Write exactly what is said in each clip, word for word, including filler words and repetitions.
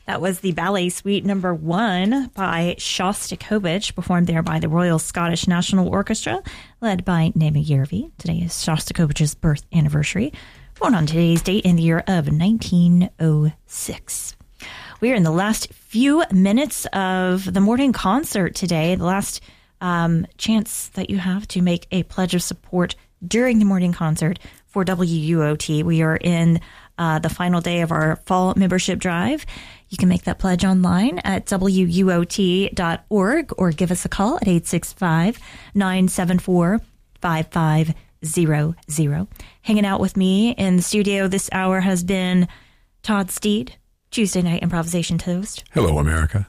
That was the Ballet Suite number one by Shostakovich, performed there by the Royal Scottish National Orchestra, led by Naima Järvi. Today is Shostakovich's birth anniversary, born on today's date in the year of nineteen oh six. We are in the last few minutes of the morning concert today, the last um, chance that you have to make a pledge of support during the morning concert for W U O T. We are in uh, the final day of our fall membership drive. You can make that pledge online at W U O T dot org or give us a call at eight six five, nine seven four, five five zero zero. Hanging out with me in the studio this hour has been Todd Steed, Tuesday Night Improvisation Toast. Hello, America.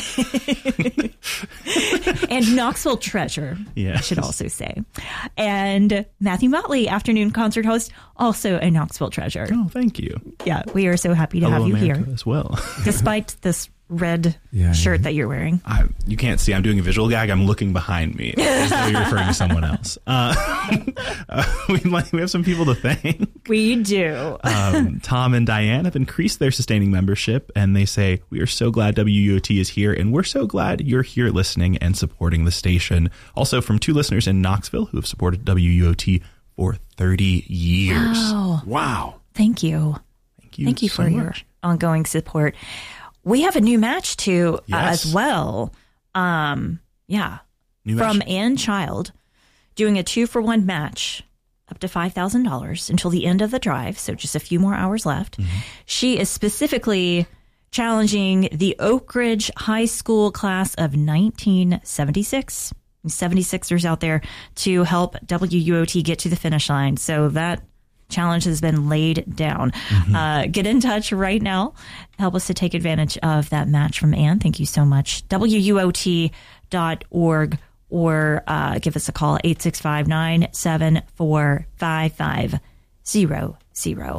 And Knoxville Treasure, yes. I should also say. And Matthew Motley, afternoon concert host, also a Knoxville Treasure. Oh, thank you. Yeah, we are so happy to Hello, have you America here. as well. Despite this red yeah, shirt yeah. that you're wearing. I, you can't see. I'm doing a visual gag. I'm looking behind me as though you're referring to someone else. Uh, uh, we, like, we have some people to thank. We do. um, Tom and Diane have increased their sustaining membership, and they say, we are so glad W U O T is here, and we're so glad you're here listening and supporting the station. Also from two listeners in Knoxville who have supported W U O T for thirty years. Wow. Wow. Thank you. Thank you Thank you so for much. your ongoing support. We have a new match, too, Yes. uh, as well. Um, yeah. New From match. Ann Child, doing a two-for-one match, up to five thousand dollars until the end of the drive, so just a few more hours left. Mm-hmm. She is specifically challenging the Oak Ridge High School class of nineteen seventy-six. seventy-sixers out there to help W U O T get to the finish line. So that challenge has been laid down. Mm-hmm. Uh, get in touch right now. Help us to take advantage of that match from Ann. Thank you so much. W U O T dot org or uh, give us a call, eight six five, nine seven four, five five zero zero.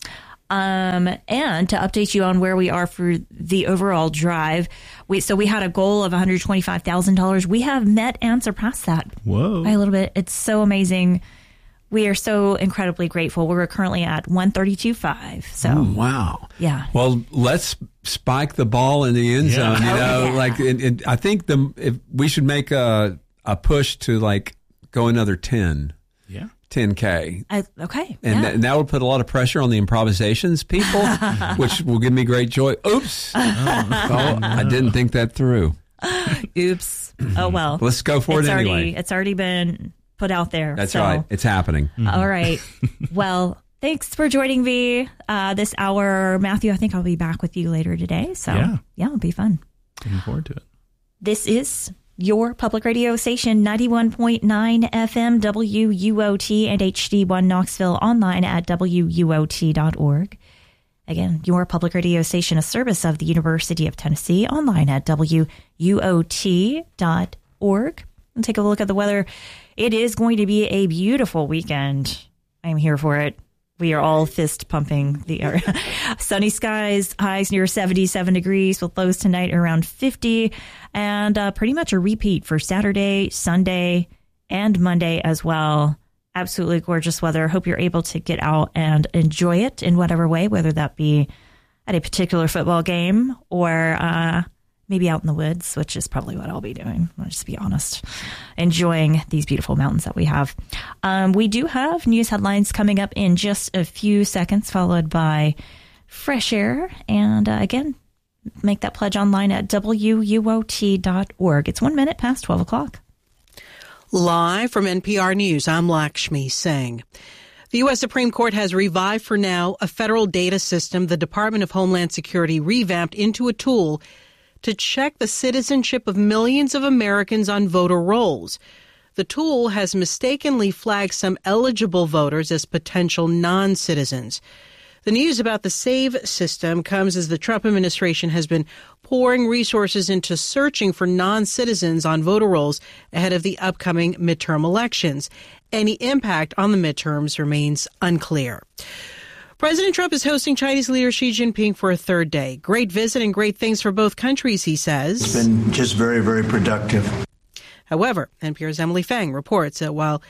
Um, and to update you on where we are for the overall drive, we so we had a goal of one hundred twenty-five thousand dollars. We have met and surpassed that Whoa. by a little bit. It's so amazing. We are so incredibly grateful. We're currently at one thirty-two point five. So, Oh, wow. yeah. Well, let's spike the ball in the end Yeah. zone. You Oh, know, yeah. like it, it, I think the if we should make a a push to like go another ten. Yeah. ten K. I, okay. And, yeah. that, and that will put a lot of pressure on the improvisations people, which will give me great joy. Oops. Oh, I didn't think that through. Oops. Oh, well. Let's go for it's it already, anyway. It's already been put out there. That's so. right. It's happening. All right. Well, thanks for joining me uh, this hour. Matthew, I think I'll be back with you later today. So, Yeah. yeah, it'll be fun. Looking forward to it. This is your public radio station, ninety-one point nine F M, W U O T, and H D one Knoxville, online at W U O T dot org. Again, your public radio station, a service of the University of Tennessee, online at W U O T dot org. And take a look at the weather. It is going to be a beautiful weekend. I'm here for it. We are all fist pumping the air. Sunny skies, highs near seventy-seven degrees with lows tonight around fifty, and uh, pretty much a repeat for Saturday, Sunday, and Monday as well. Absolutely gorgeous weather. Hope you're able to get out and enjoy it in whatever way, whether that be at a particular football game or uh, maybe out in the woods, which is probably what I'll be doing. I'll just be honest. Enjoying these beautiful mountains that we have. Um, we do have news headlines coming up in just a few seconds, followed by Fresh Air. And uh, again, make that pledge online at W U O T dot org. It's one minute past twelve o'clock. Live from N P R News, I'm Lakshmi Singh. The U S Supreme Court has revived for now a federal data system the Department of Homeland Security revamped into a tool to check the citizenship of millions of Americans on voter rolls. The tool has mistakenly flagged some eligible voters as potential non-citizens. The news about the SAVE system comes as the Trump administration has been pouring resources into searching for non-citizens on voter rolls ahead of the upcoming midterm elections. Any impact on the midterms remains unclear. President Trump is hosting Chinese leader Xi Jinping for a third day. Great visit and great things for both countries, he says. It's been just very, very productive. However, N P R's Emily Fang reports that while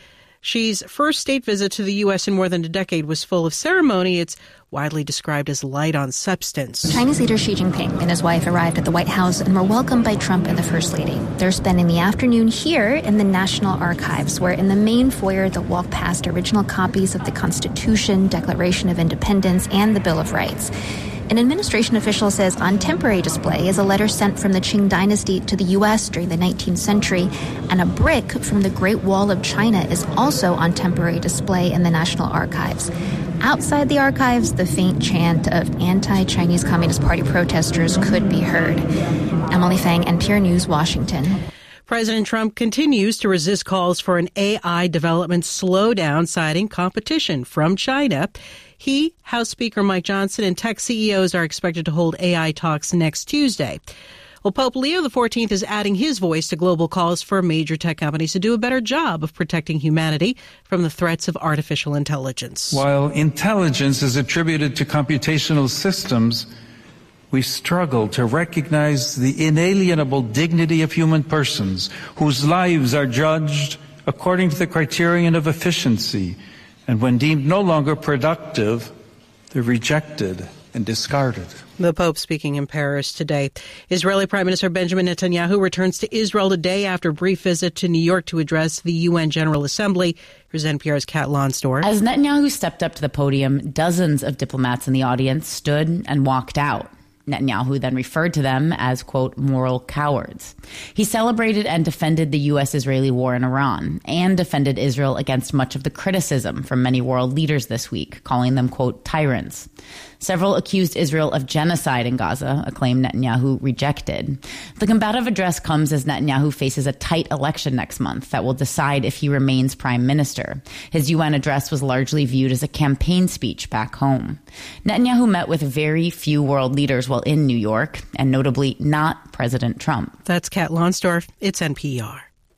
Xi's first state visit to the U S in more than a decade was full of ceremony. It's widely described as light on substance. Chinese leader Xi Jinping and his wife arrived at the White House and were welcomed by Trump and the First Lady. They're spending the afternoon here in the National Archives, where in the main foyer they'll walk past original copies of the Constitution, Declaration of Independence, and the Bill of Rights. An administration official says on temporary display is a letter sent from the Qing dynasty to the U S during the nineteenth century, and a brick from the Great Wall of China is also on temporary display in the National Archives. Outside the archives, the faint chant of anti-Chinese Communist Party protesters could be heard. Emily Fang, N P R News, Washington. President Trump continues to resist calls for an A I development slowdown, citing competition from China. He, House Speaker Mike Johnson, and tech C E Os are expected to hold A I talks next Tuesday. Well, Pope Leo the fourteenth is adding his voice to global calls for major tech companies to do a better job of protecting humanity from the threats of artificial intelligence. While intelligence is attributed to computational systems, we struggle to recognize the inalienable dignity of human persons whose lives are judged according to the criterion of efficiency, and when deemed no longer productive, they're rejected and discarded. The Pope speaking in Paris today. Israeli Prime Minister Benjamin Netanyahu returns to Israel today after a brief visit to New York to address the U N General Assembly. Here's N P R's Kat Lonsdorf. As Netanyahu stepped up to the podium, dozens of diplomats in the audience stood and walked out. Netanyahu then referred to them as, quote, moral cowards. He celebrated and defended the U S-Israeli war in Iran and defended Israel against much of the criticism from many world leaders this week, calling them, quote, tyrants. Several accused Israel of genocide in Gaza, a claim Netanyahu rejected. The combative address comes as Netanyahu faces a tight election next month that will decide if he remains prime minister. His U N address was largely viewed as a campaign speech back home. Netanyahu met with very few world leaders while in New York, and notably not President Trump. That's Kat Lonsdorf. It's N P R.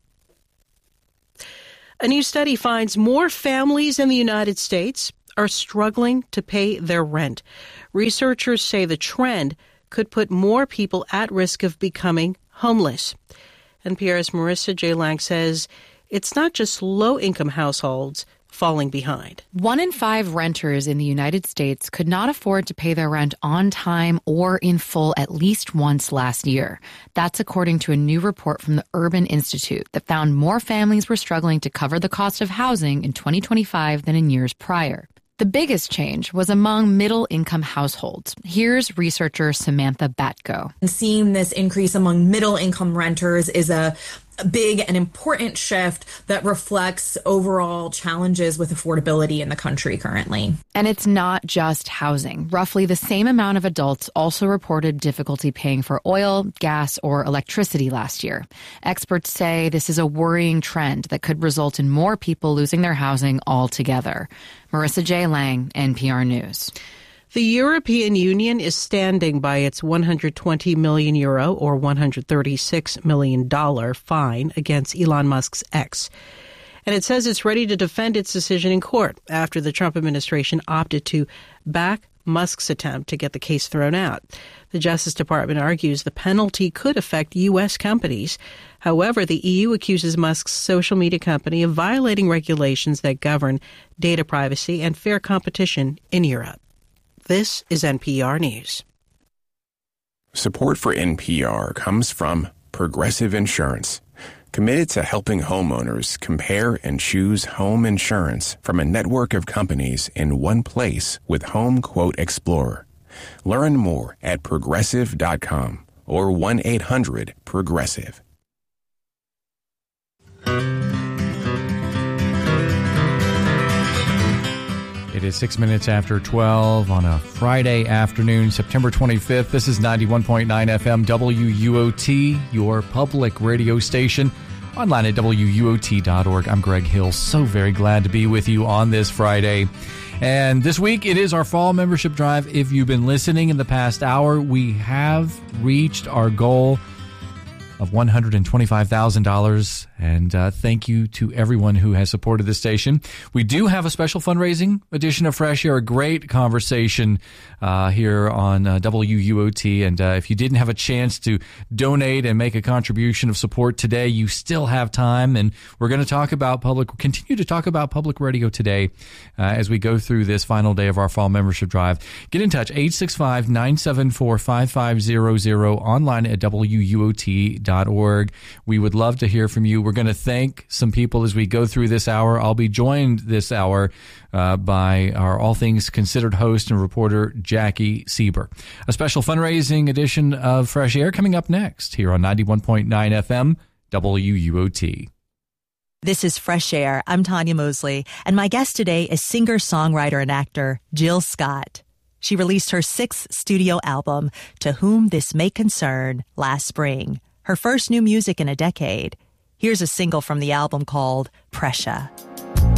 A new study finds more families in the United States are struggling to pay their rent. Researchers say the trend could put more people at risk of becoming homeless. N P R's Marissa J. Lang says it's not just low-income households falling behind. One in five renters in the United States could not afford to pay their rent on time or in full at least once last year. That's according to a new report from the Urban Institute that found more families were struggling to cover the cost of housing in twenty twenty-five than in years prior. The biggest change was among middle-income households. Here's researcher Samantha Batko. And seeing this increase among middle-income renters is a big and important shift that reflects overall challenges with affordability in the country currently. And it's not just housing. Roughly the same amount of adults also reported difficulty paying for oil, gas, or electricity last year. Experts say this is a worrying trend that could result in more people losing their housing altogether. Marissa J. Lang, N P R News. The European Union is standing by its one hundred twenty million euro or one hundred thirty-six million dollars fine against Elon Musk's X. And it says it's ready to defend its decision in court after the Trump administration opted to back Musk's attempt to get the case thrown out. The Justice Department argues the penalty could affect U S companies. However, the E U accuses Musk's social media company of violating regulations that govern data privacy and fair competition in Europe. This is N P R News. Support for N P R comes from Progressive Insurance, committed to helping homeowners compare and choose home insurance from a network of companies in one place with Home Quote Explorer. Learn more at progressive dot com or one eight hundred progressive. It is six minutes after twelve on a Friday afternoon, September twenty-fifth. This is ninety-one point nine F M W U O T, your public radio station, online at W U O T dot org. I'm Greg Hill. So very glad to be with you on this Friday. And this week, it is our fall membership drive. If you've been listening in the past hour, we have reached our goal of one hundred twenty-five thousand dollars. And uh, thank you to everyone who has supported this station. We do have a special fundraising edition of Fresh Air, a great conversation uh, here on uh, W U O T. And uh, if you didn't have a chance to donate and make a contribution of support today, you still have time. And we're going to talk about public, continue to talk about public radio today uh, as we go through this final day of our fall membership drive. Get in touch, eight six five, nine seven four, five five zero zero, online at W U O T dot org. We would love to hear from you. We're going to thank some people as we go through this hour. I'll be joined this hour uh, by our All Things Considered host and reporter, Jackie Sieber. A special fundraising edition of Fresh Air coming up next here on ninety-one point nine F M W U O T. This is Fresh Air. I'm Tanya Mosley, and my guest today is singer, songwriter, and actor Jill Scott. She released her sixth studio album, To Whom This May Concern, last spring, her first new music in a decade. Here's a single from the album called Pressure.